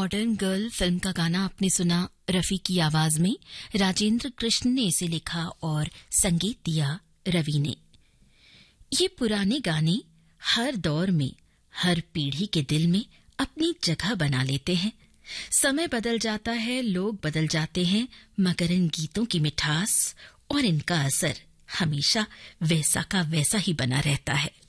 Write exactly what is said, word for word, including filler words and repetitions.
Modern girl film का गाना आपने सुना रफी की आवाज में। राजेंद्र कृष्ण ने इसे लिखा और संगीत दिया रवि ने। ये पुराने गाने हर दौर में, हर पीढ़ी के दिल में अपनी जगह बना लेते हैं। समय बदल जाता है, लोग बदल जाते हैं, मगर इन गीतों की मिठास और इनका असर हमेशा वैसा का वैसा ही बना रहता है।